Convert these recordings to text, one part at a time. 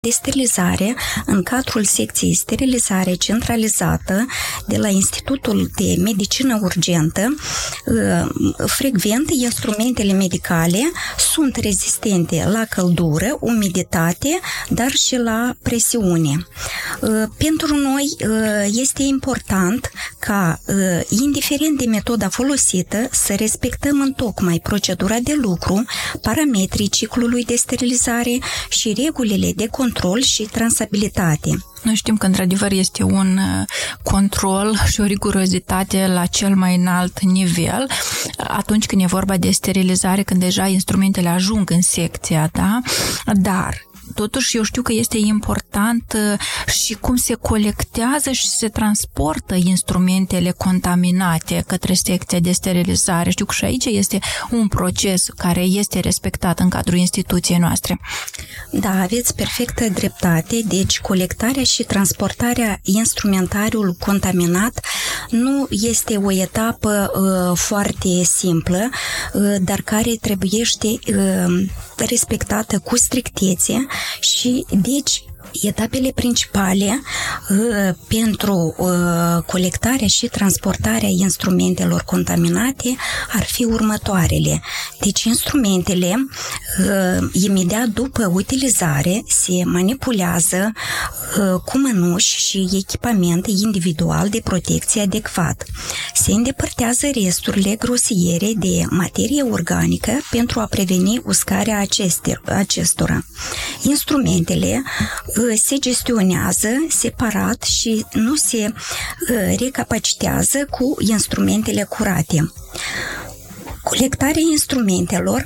de sterilizare în cadrul secției sterilizare centralizată de la Institutul de Medicină Urgentă. Frecvent, instrumentele medicale sunt rezistente la căldură, umiditate, dar și la presiune. Pentru noi este important ca, indiferent de metoda folosită, să respectăm întocmai procedura de lucru, parametrii ciclului de sterilizare și regulile de control și trasabilitate. Noi știm că, într-adevăr, este un control și o rigurozitate la cel mai înalt nivel atunci când e vorba de sterilizare, când deja instrumentele ajung în secția, da? Dar totuși, eu știu că este important și cum se colectează și se transportă instrumentele contaminate către secția de sterilizare. Știu că și aici este un proces care este respectat în cadrul instituției noastre. Da, aveți perfectă dreptate. Deci, colectarea și transportarea instrumentariului contaminat nu este o etapă foarte simplă, dar care trebuiește respectată cu strictețe și, deci, etapele principale pentru colectarea și transportarea instrumentelor contaminate ar fi următoarele. Deci instrumentele, imediat după utilizare, se manipulează cu mănuși și echipament individual de protecție adecvat. Se îndepărtează resturile grosiere de materie organică pentru a preveni uscarea acestora. Instrumentele se gestionează separat și nu se recapacitează cu instrumentele curate. Colectarea instrumentelor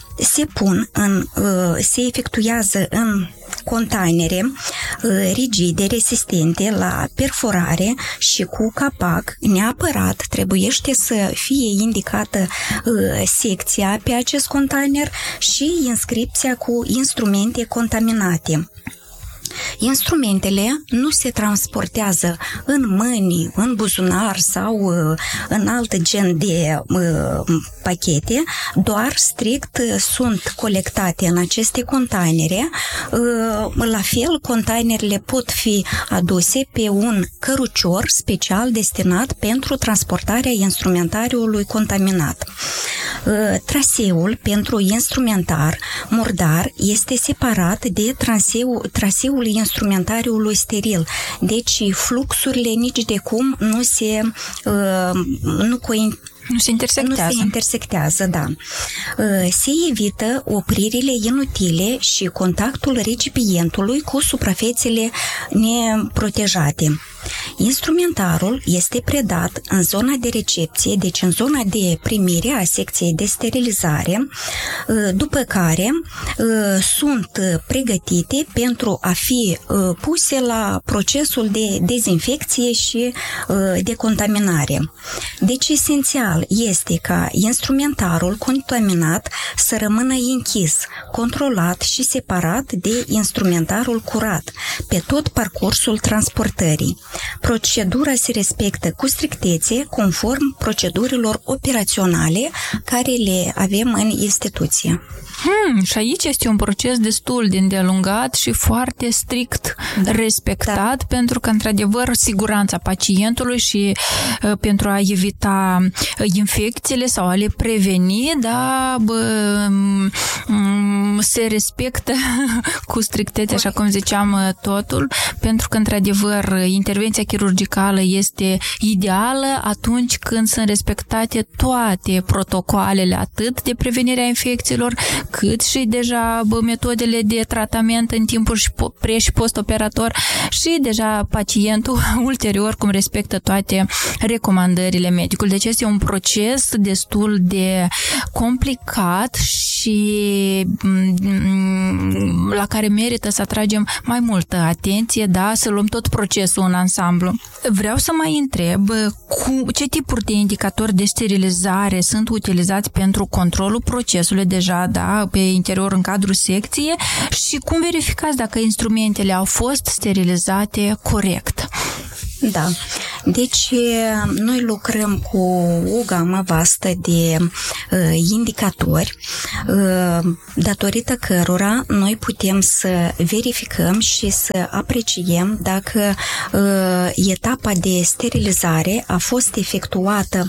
se efectuează în containere rigide, rezistente la perforare și cu capac. Neapărat trebuiește să fie indicată secția pe acest container și inscripția cu instrumente contaminate. Instrumentele nu se transportează în mâini, în buzunar sau în alt gen de pachete, doar strict sunt colectate în aceste containere. La fel, containerele pot fi aduse pe un cărucior special destinat pentru transportarea instrumentariului contaminat. Traseul pentru instrumentar murdar este separat de traseul instrumentariului steril. Deci fluxurile nici de cum nu se intersectează, da. Se evită opririle inutile și contactul recipientului cu suprafețele neprotejate. Instrumentarul este predat în zona de recepție, deci în zona de primire a secției de sterilizare, după care sunt pregătite pentru a fi puse la procesul de dezinfecție și decontaminare. Deci esențial este ca instrumentarul contaminat să rămână închis, controlat și separat de instrumentarul curat pe tot parcursul transportării. Procedura se respectă cu strictețe conform procedurilor operaționale care le avem în instituție. Și aici este un proces destul de îndelungat și foarte strict respectat, pentru că, într-adevăr, siguranța pacientului și pentru a evita infecțiile sau a le preveni, se respectă cu strictețe, așa cum ziceam, totul, pentru că, într-adevăr, intervenția chirurgicală este ideală atunci când sunt respectate toate protocoalele, atât de prevenire a infecțiilor, cât și deja metodele de tratament în timpul pre- și postoperator și deja pacientul ulterior cum respectă toate recomandările medicului. Deci este un proces destul de complicat și la care merită să atragem mai multă atenție, să luăm tot procesul în ansamblu. Vreau să mai întreb ce tipuri de indicatori de sterilizare sunt utilizați pentru controlul procesului deja, pe interior în cadrul secției și cum verificați dacă instrumentele au fost sterilizate corect? Da. Deci, noi lucrăm cu o gamă vastă de indicatori, datorită cărora noi putem să verificăm și să apreciem dacă etapa de sterilizare a fost efectuată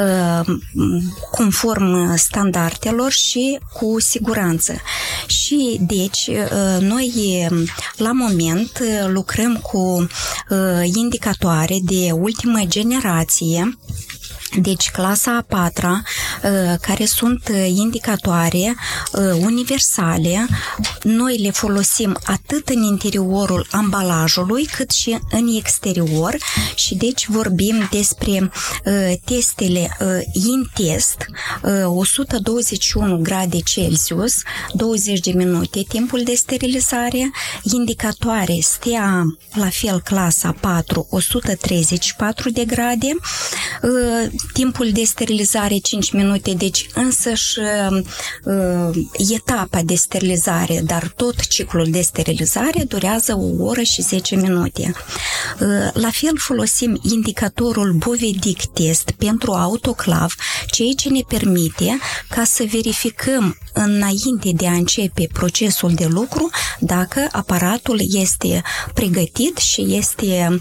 conform standardelor și cu siguranță. Și deci noi la moment lucrăm cu indicatoare de ultimă generație, deci clasa a patra, care sunt indicatoare universale. Noi le folosim atât în interiorul ambalajului cât și în exterior și deci vorbim despre testele in-test, 121 grade Celsius, 20 de minute timpul de sterilizare, indicatoare STEA, la fel clasa 4, 134 de grade, timpul de sterilizare 5 minute, deci însăși etapa de sterilizare, dar tot ciclul de sterilizare durează 1 oră și 10 minute. La fel folosim indicatorul Bovedic test pentru autoclav, ceea ce ne permite ca să verificăm înainte de a începe procesul de lucru dacă aparatul este pregătit și este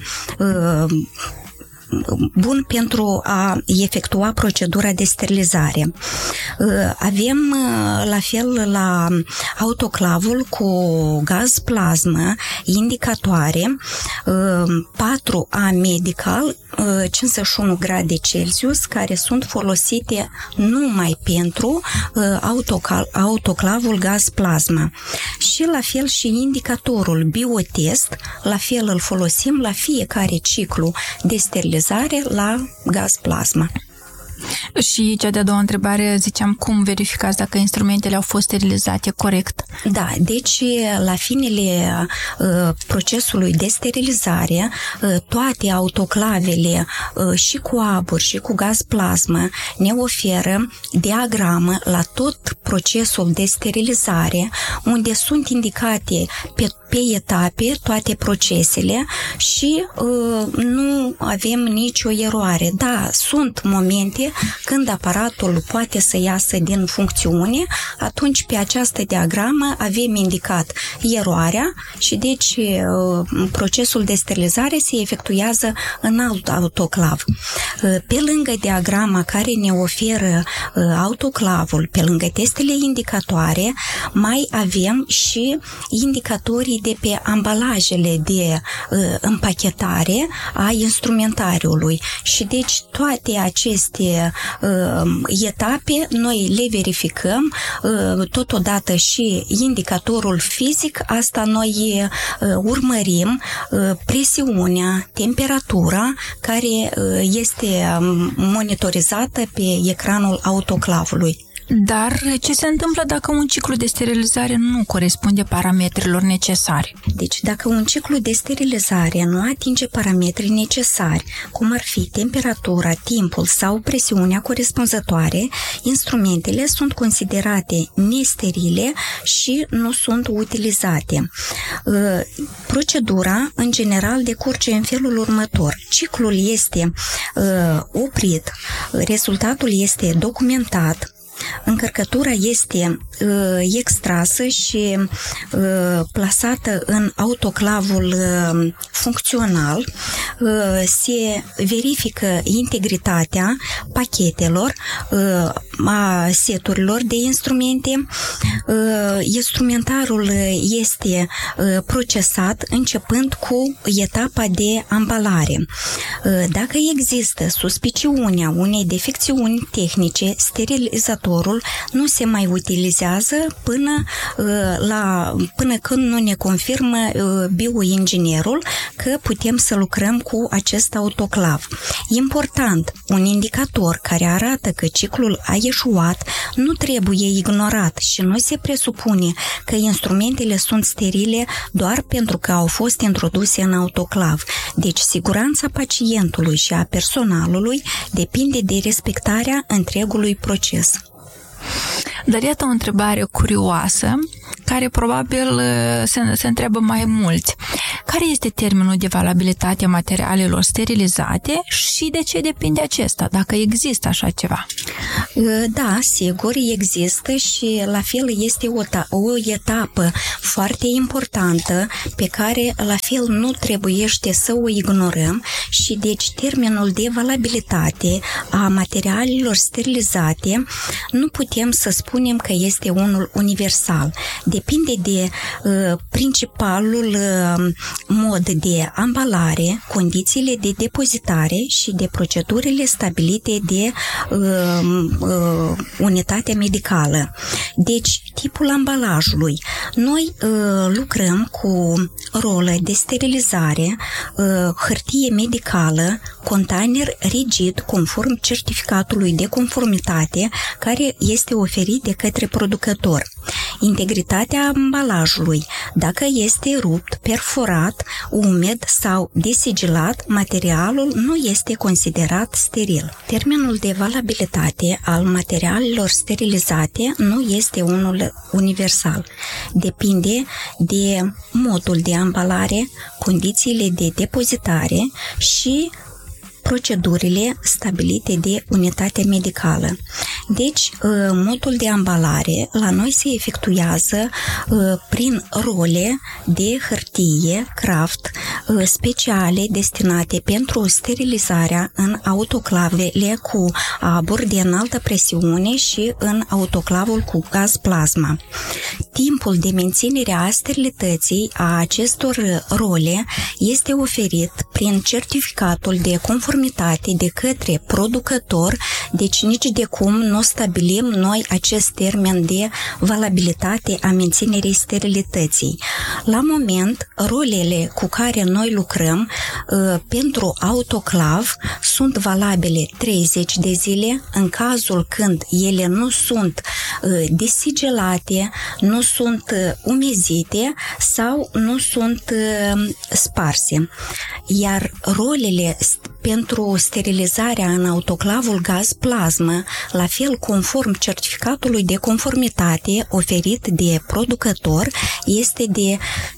bun pentru a efectua procedura de sterilizare. Avem la fel la autoclavul cu gaz plasmă indicatoare 4A medical 51 grade Celsius, care sunt folosite numai pentru autoclavul gaz plasmă. Și la fel și indicatorul biotest, la fel îl folosim la fiecare ciclu de sterilizare la gaz plasmă. Și cea de-a doua întrebare, ziceam, cum verificați dacă instrumentele au fost sterilizate corect? Da, deci la finele procesului de sterilizare, toate autoclavele și cu abur și cu gaz plasmă ne oferă diagramă la tot procesul de sterilizare, unde sunt indicate pe etape toate procesele și nu avem nicio eroare. Da, sunt momente când aparatul poate să iasă din funcțiune, atunci pe această diagramă avem indicat eroarea și deci procesul de sterilizare se efectuează în alt autoclav. Pe lângă diagrama care ne oferă autoclavul, pe lângă testele indicatoare, mai avem și indicatorii de pe ambalajele de împachetare a instrumentariului și deci toate aceste etape noi le verificăm, totodată și indicatorul fizic, asta noi urmărim presiunea, temperatura care este monitorizată pe ecranul autoclavului. Dar ce se întâmplă dacă un ciclu de sterilizare nu corespunde parametrilor necesari? Deci, dacă un ciclu de sterilizare nu atinge parametrii necesari, cum ar fi temperatura, timpul sau presiunea corespunzătoare, instrumentele sunt considerate nesterile și nu sunt utilizate. Procedura, în general, decurge în felul următor. Ciclul este oprit, rezultatul este documentat, încărcătura este extrasă și plasată în autoclavul funcțional, se verifică integritatea pachetelor, a seturilor de instrumente, instrumentarul este procesat începând cu etapa de ambalare. Dacă există suspiciunea unei defecțiuni tehnice, sterilizatorul nu se mai utilizează până când nu ne confirmă bioinginerul că putem să lucrăm cu acest autoclav. Important, un indicator care arată că ciclul a eșuat nu trebuie ignorat și nu se presupune că instrumentele sunt sterile doar pentru că au fost introduse în autoclav. Deci siguranța pacientului și a personalului depinde de respectarea întregului proces. Dar iată o întrebare curioasă, care probabil se întreabă mai mulți. care este termenul de valabilitate a materialelor sterilizate și de ce depinde acesta, dacă există așa ceva? Da, sigur, există și la fel este o etapă foarte importantă pe care la fel nu trebuiește să o ignorăm și deci termenul de valabilitate a materialelor sterilizate nu putem să spunem că este unul universal. Depinde de principalul mod de ambalare, condițiile de depozitare și de procedurile stabilite de unitatea medicală. Deci, tipul ambalajului. Noi lucrăm cu rolă de sterilizare, hârtie medicală, container rigid conform certificatului de conformitate care este oferit de către producător. Integritatea ambalajului. Dacă este rupt, perforat, umed sau desigilat, materialul nu este considerat steril. Termenul de valabilitate al materialelor sterilizate nu este unul universal. Depinde de modul de ambalare, condițiile de depozitare și procedurile stabilite de unitatea medicală. Deci, modul de ambalare la noi se efectuează prin role de hârtie, craft, speciale destinate pentru sterilizarea în autoclavele cu abur de înaltă presiune și în autoclavul cu gaz plasma. Timpul de menținere a sterilității a acestor role este oferit prin certificatul de conformitate de către producător, deci nici de cum nu stabilim noi acest termen de valabilitate a menținerii sterilității. La moment, rolele cu care noi lucrăm pentru autoclav sunt valabile 30 de zile în cazul când ele nu sunt desigilate, nu sunt umezite sau nu sunt sparse. Iar rolele pentru sterilizarea în autoclavul gaz plasmă, la fel conform certificatului de conformitate oferit de producător, este de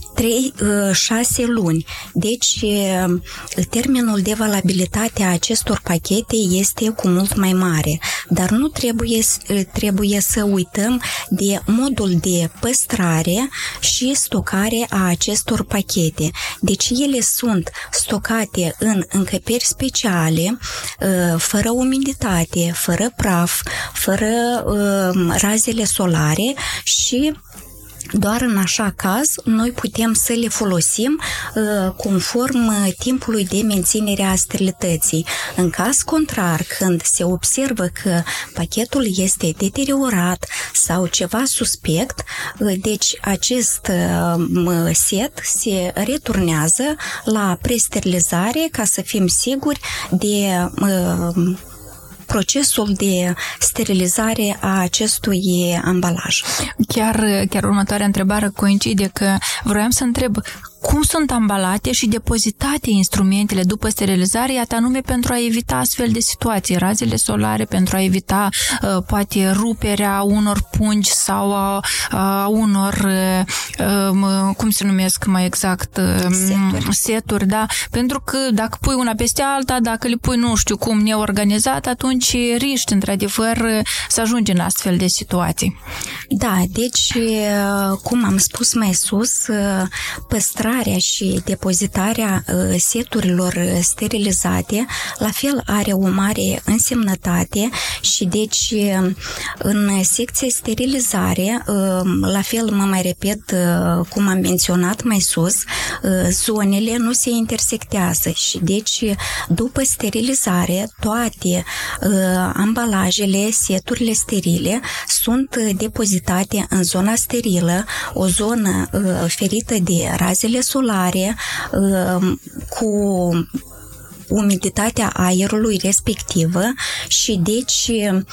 3-6 luni. Deci, termenul de valabilitate a acestor pachete este cu mult mai mare. Dar nu trebuie să uităm de modul de păstrare și stocare a acestor pachete. Deci, ele sunt stocate în încăperi speciale, fără umiditate, fără praf, fără razele solare și doar în așa caz noi putem să le folosim conform timpului de menținere a sterilității. În caz contrar, când se observă că pachetul este deteriorat sau ceva suspect, deci acest set se returnează la presterilizare ca să fim siguri de procesul de sterilizare a acestui ambalaj. Chiar următoarea întrebare coincide că vroiam să întreb cum sunt ambalate și depozitate instrumentele după sterilizare, iată anume pentru a evita astfel de situații, razele solare, pentru a evita poate ruperea unor pungi sau a unor, cum se numesc mai exact, seturi, da? Pentru că dacă pui una peste alta, dacă le pui nu știu cum neorganizat, atunci riști într-adevăr să ajungi în astfel de situații. Da, deci, cum am spus mai sus, păstrarea și depozitarea seturilor sterilizate la fel are o mare însemnătate și deci în secția sterilizare, la fel mă mai repet cum am menționat mai sus, zonele nu se intersectează și deci după sterilizare toate ambalajele, seturile sterile sunt depozitate în zona sterilă, o zonă ferită de razele solare, cu umiditatea aerului respectivă și deci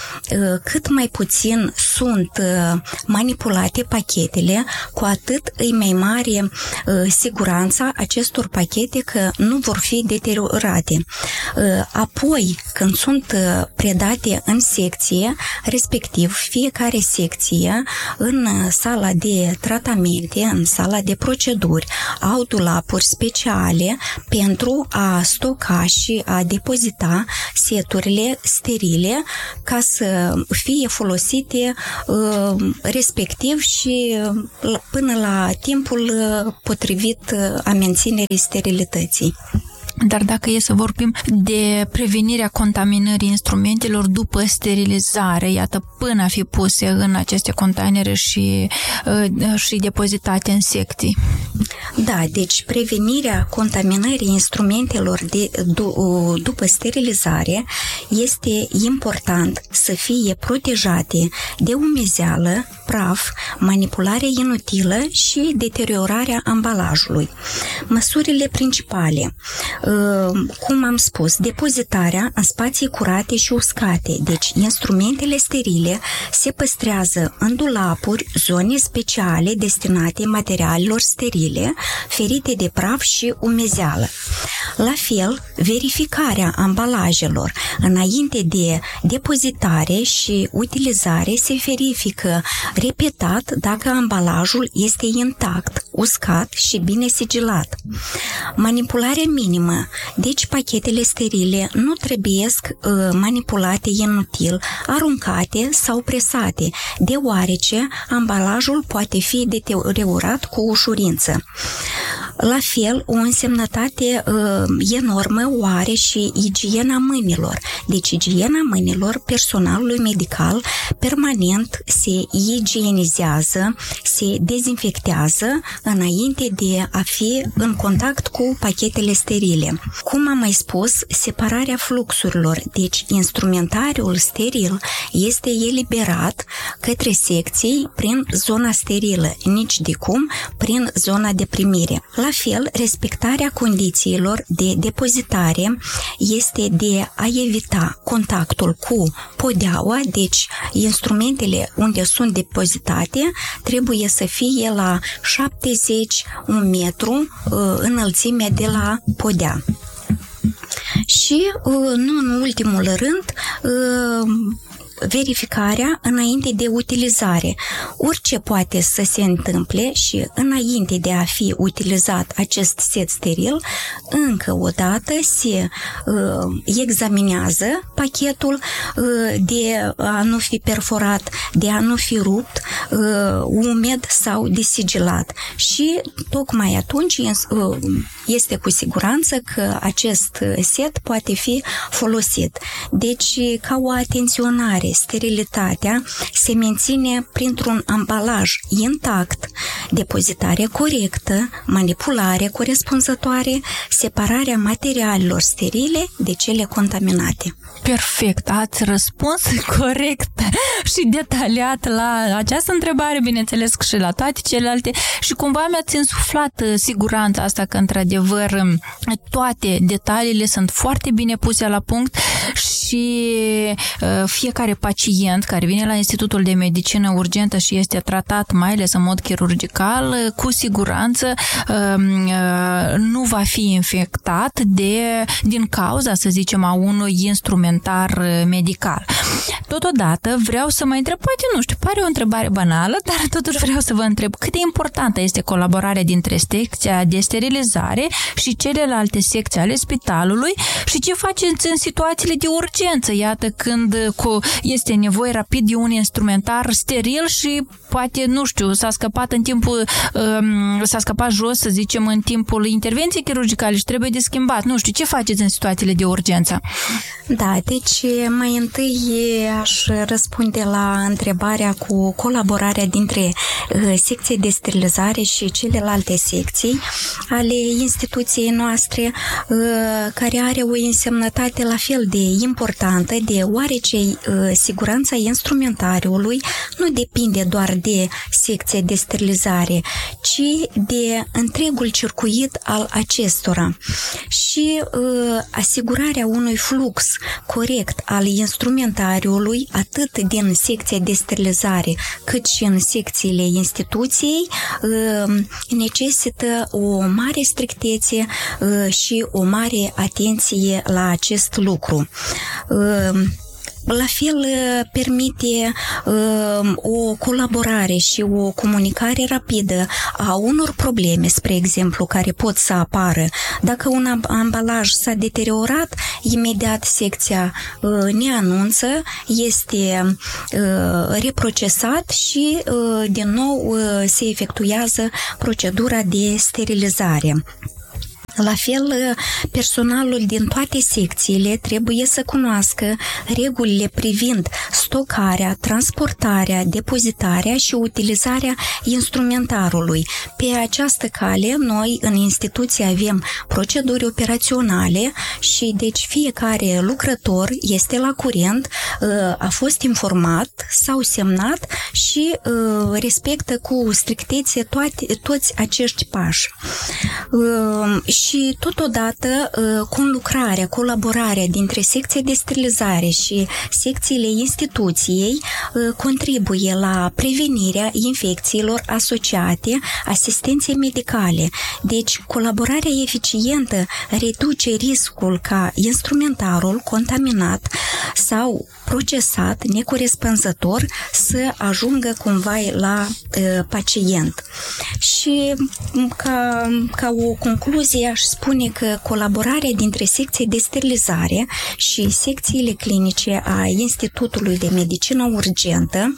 cât mai puțin sunt manipulate pachetele, cu atât e mai mare siguranța acestor pachete că nu vor fi deteriorate. Apoi, când sunt predate în secție, respectiv fiecare secție în sala de tratamente, în sala de proceduri, au dulapuri speciale pentru a stoca și a depozita seturile sterile ca să fie folosite respectiv și până la timpul potrivit a menținerii sterilității. Dar dacă e să vorbim de prevenirea contaminării instrumentelor după sterilizare, iată, până a fi puse în aceste containere și depozitate în secții. Da, deci prevenirea contaminării instrumentelor după sterilizare este important să fie protejate de umezeală, praf, manipulare inutilă și deteriorarea ambalajului. Măsurile principale, cum am spus, depozitarea în spații curate și uscate, deci instrumentele sterile se păstrează în dulapuri, zone speciale destinate materialelor sterile, ferite de praf și umezeală. La fel, verificarea ambalajelor înainte de depozitare și utilizare se verifică repetat dacă ambalajul este intact, uscat și bine sigilat. Manipulare minimă, deci pachetele sterile nu trebuiesc manipulate inutil, aruncate sau presate, deoarece ambalajul poate fi deteriorat cu ușurință. La fel, o însemnătate enormă o are și igiena mâinilor. Deci igiena mâinilor personalului medical permanent se igienizează, se dezinfectează înainte de a fi în contact cu pachetele sterile. Cum am mai spus, separarea fluxurilor, deci instrumentariul steril este eliberat către secții prin zona sterilă, nici de cum prin zona de primire. La fel, respectarea condițiilor de depozitare este de a evita contactul cu podeaua, deci instrumentele unde sunt depozitate trebuie să fie la 70 metru înălțime de la podea. Și, nu în ultimul rând, verificarea înainte de utilizare. Orice poate să se întâmple și înainte de a fi utilizat acest set steril, încă o dată se examinează pachetul de a nu fi perforat, de a nu fi rupt, umed sau desigilat. Și tocmai atunci este cu siguranță că acest set poate fi folosit. Deci, ca o atenționare, sterilitatea se menține printr-un ambalaj intact, depozitare corectă, manipulare corespunzătoare, separarea materialelor sterile de cele contaminate. Perfect, ați răspuns corect și detaliat la această întrebare, bineînțeles și la toate celelalte și cumva mi-ați insuflat siguranța asta că într-adevăr toate detaliile sunt foarte bine puse la punct și fiecare pacient care vine la Institutul de Medicină Urgentă și este tratat mai ales în mod chirurgical, cu siguranță nu va fi infectat din cauza, să zicem, a unui instrumentar medical. Totodată vreau să mă întreb, poate nu știu, pare o întrebare banală, dar totuși vreau să vă întreb cât de importantă este colaborarea dintre secția de sterilizare și celelalte secții ale spitalului și ce faceți în situațiile de urgență, iată când este nevoie rapid de un instrumentar steril și poate, nu știu, s-a scăpat jos, să zicem, în timpul intervenției chirurgicale și trebuie de schimbat. Nu știu, ce faceți în situațiile de urgență? Da, deci mai întâi aș răspunde la întrebarea cu colaborarea dintre secția de sterilizare și celelalte secții ale instituției noastre, care are o însemnătate la fel de importantă importantă deoarece siguranța instrumentariului nu depinde doar de secția de sterilizare, ci de întregul circuit al acestora. Și asigurarea unui flux corect al instrumentariului, atât din secția de sterilizare cât și în secțiile instituției, necesită o mare strictețe și o mare atenție la acest lucru. La fel permite o colaborare și o comunicare rapidă a unor probleme, spre exemplu, care pot să apară. Dacă un ambalaj s-a deteriorat, imediat secția ne anunță, este reprocesat și din nou se efectuează procedura de sterilizare. La fel, personalul din toate secțiile trebuie să cunoască regulile privind stocarea, transportarea, depozitarea și utilizarea instrumentarului. Pe această cale, noi în instituție avem proceduri operaționale și deci fiecare lucrător este la curent, a fost informat, s-au semnat și respectă cu strictețe toți acești pași. Și totodată conlucrarea, colaborarea dintre secția de sterilizare și secțiile instituției contribuie la prevenirea infecțiilor asociate asistenței medicale. Deci, colaborarea eficientă reduce riscul ca instrumentarul contaminat sau procesat necorespunzător să ajungă cumva la pacient. Și ca o concluzie aș spune că colaborarea dintre secția de sterilizare și secțiile clinice a Institutului de Medicină Urgentă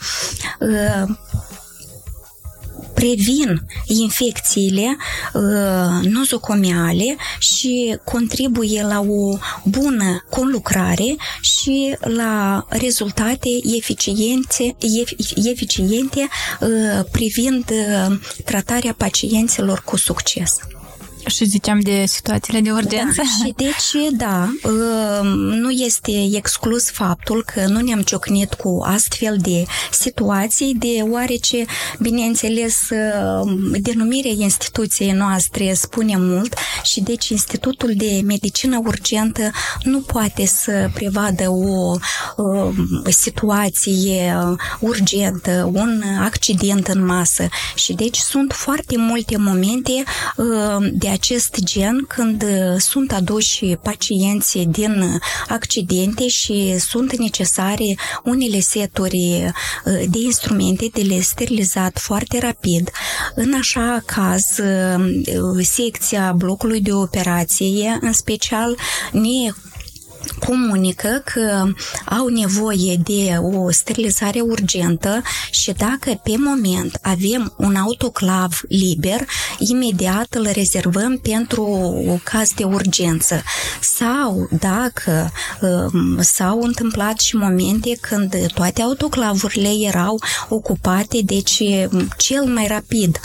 previn infecțiile nozocomiale și contribuie la o bună conlucrare și la rezultate eficiente privind tratarea pacienților cu succes. Și ziceam de situațiile de urgență. Da, și deci, nu este exclus faptul că nu ne-am ciocnit cu astfel de situații, deoarece, bineînțeles, denumirea instituției noastre spune mult și deci Institutul de Medicină Urgentă nu poate să prevadă o situație urgentă, un accident în masă și deci sunt foarte multe momente de acest gen când sunt aduși pacienții din accidente și sunt necesare unele seturi de instrumente de le sterilizat foarte rapid. În așa caz, secția blocului de operație, în special, ne comunică că au nevoie de o sterilizare urgentă și dacă pe moment avem un autoclav liber, imediat îl rezervăm pentru o caz de urgență. Sau dacă s-au întâmplat și momente când toate autoclavurile erau ocupate, deci cel mai rapid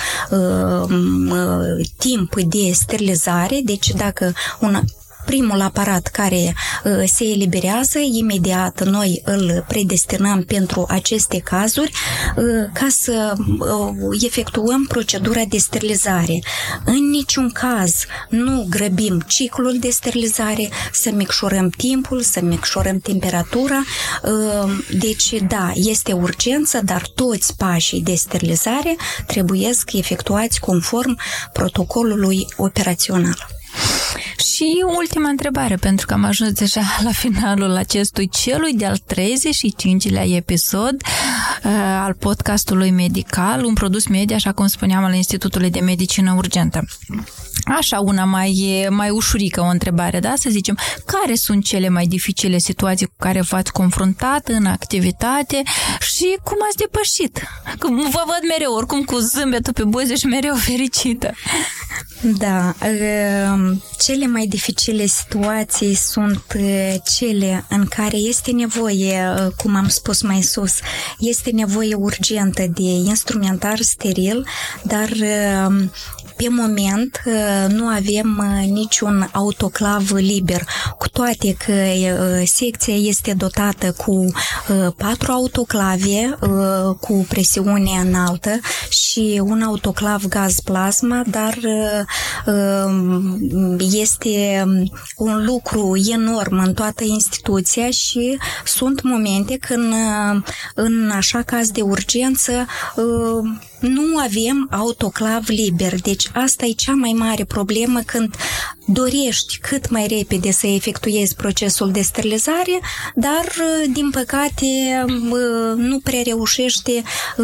timp de sterilizare, deci dacă primul aparat care se eliberează, imediat noi îl predestinăm pentru aceste cazuri ca să efectuăm procedura de sterilizare. În niciun caz nu grăbim ciclul de sterilizare, să micșorăm timpul, să micșorăm temperatura. Deci, da, este urgență, dar toți pașii de sterilizare trebuie să efectuați conform protocolului operațional. Și ultima întrebare, pentru că am ajuns deja la finalul acestui celui de-al 35-lea episod al podcastului medical, un produs media, așa cum spuneam, al Institutului de Medicină Urgentă. Așa, una mai ușurică, o întrebare, da? Să zicem, care sunt cele mai dificile situații cu care v-ați confruntat în activitate și cum ați depășit? Vă văd mereu, oricum, cu zâmbetul pe buze și mereu fericită. Da, cele mai dificile situații sunt cele în care este nevoie, cum am spus mai sus, este nevoie urgentă de instrumentar steril, dar Pe moment nu avem niciun autoclav liber, cu toate că secția este dotată cu 4 autoclave cu presiune înaltă și un autoclav gaz plasma, dar este un lucru enorm în toată instituția și sunt momente când în așa caz de urgență nu avem autoclav liber. Deci asta e cea mai mare problemă când dorești cât mai repede să efectuezi procesul de sterilizare, dar din păcate nu prea reușește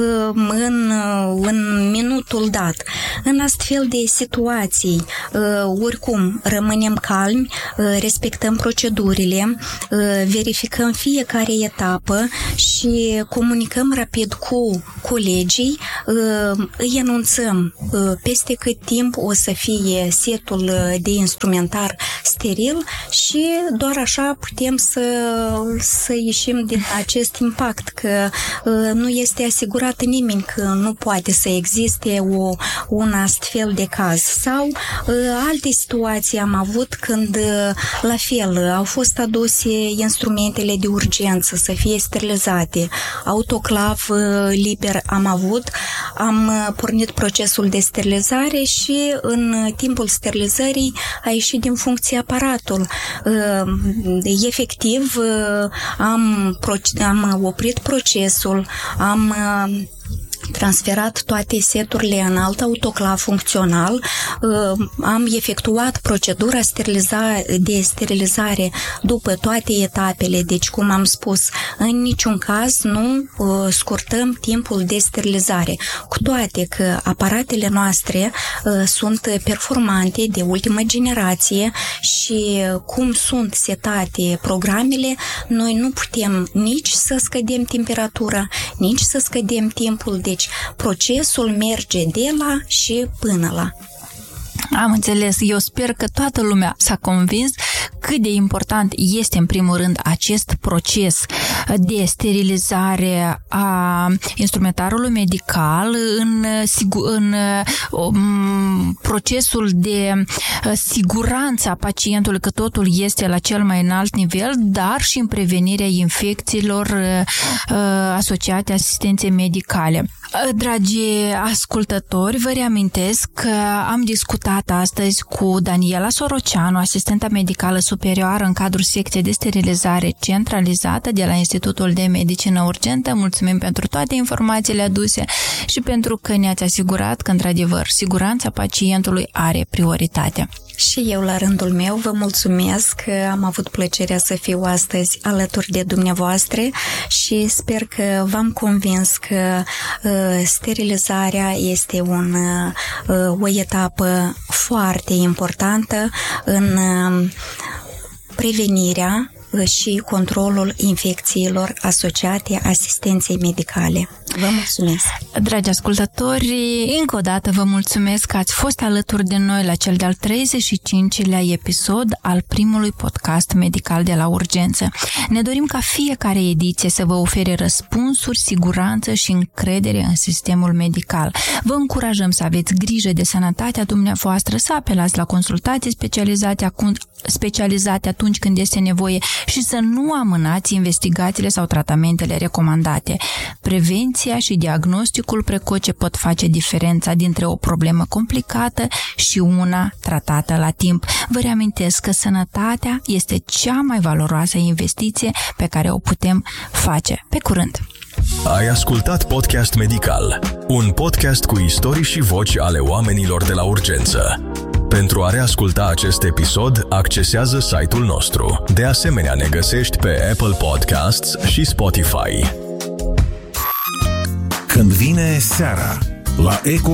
în minutul dat. În astfel de situații, oricum, rămânem calmi, respectăm procedurile, verificăm fiecare etapă și comunicăm rapid cu colegii, îi anunțăm peste cât timp o să fie setul de instrumentar steril și doar așa putem să ieșim din acest impact, că nu este asigurat nimeni că nu poate să existe un astfel de caz. Sau alte situații am avut când la fel au fost aduse instrumentele de urgență să fie sterilizate, autoclav liber am avut, am pornit procesul de sterilizare și în timpul sterilizării a ieșit din funcție aparatul. Efectiv, am oprit procesul, am transferat toate seturile în alt autoclav funcțional, am efectuat procedura de sterilizare după toate etapele, deci cum am spus, în niciun caz nu scurtăm timpul de sterilizare, cu toate că aparatele noastre sunt performante de ultimă generație și cum sunt setate programele, noi nu putem nici să scădem temperatura, nici să scădem timpul, deci procesul merge de la și până la. Am înțeles. Eu sper că toată lumea s-a convins cât de important este în primul rând acest proces de sterilizare a instrumentarului medical în procesul de siguranță a pacientului, că totul este la cel mai înalt nivel, dar și în prevenirea infecțiilor asociate asistenței medicale. Dragi ascultători, vă reamintesc că am discutat astăzi cu Daniela Soroceanu, asistenta medicală superioară în cadrul secției de sterilizare centralizată de la Institutul de Medicină Urgentă. Mulțumim pentru toate informațiile aduse și pentru că ne-ați asigurat că, într-adevăr, siguranța pacientului are prioritate. Și eu, la rândul meu, vă mulțumesc că am avut plăcerea să fiu astăzi alături de dumneavoastră și sper că v-am convins că sterilizarea este o etapă foarte importantă în prevenirea și controlul infecțiilor asociate asistenței medicale. Vă mulțumesc! Dragi ascultători, încă o dată vă mulțumesc că ați fost alături de noi la cel de-al 35-lea episod al primului podcast medical de la Urgență. Ne dorim ca fiecare ediție să vă ofere răspunsuri, siguranță și încredere în sistemul medical. Vă încurajăm să aveți grijă de sănătatea dumneavoastră, să apelați la consultații specializate atunci când este nevoie și să nu amânați investigațiile sau tratamentele recomandate. Prevenția și diagnosticul precoce pot face diferența dintre o problemă complicată și una tratată la timp. Vă reamintesc că sănătatea este cea mai valoroasă investiție pe care o putem face. Pe curând! Ai ascultat Podcast Medical, un podcast cu istorii și voci ale oamenilor de la urgență. Pentru a reasculta acest episod, accesează site-ul nostru. De asemenea, ne găsești pe Apple Podcasts și Spotify. Când vine seara la Eco